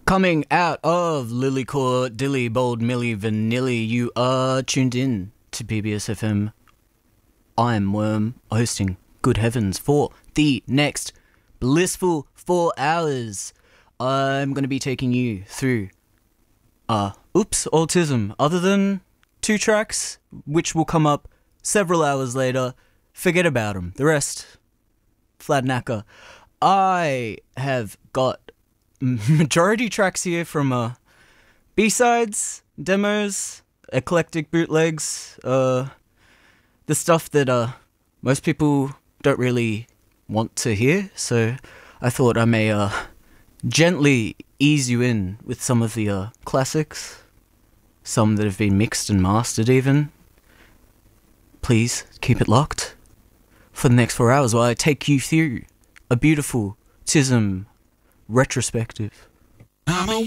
Coming out of Lilycore, Dilly, Bold, Millie, Vanilli, you are tuned in to PBS FM. I am Worm, hosting Good Heavens for the next blissful 4 hours. I'm going to be taking you through Autism. Other than 2 tracks, which will come up several hours later, forget about them. The rest, flat knacker. I have got majority tracks here from B-sides, demos, eclectic bootlegs, the stuff that most people don't really want to hear, so I thought I may gently ease you in with some of the classics, some that have been mixed and mastered even. Please keep it locked for the next 4 hours while I take you through a beautiful Tism retrospective. I'm a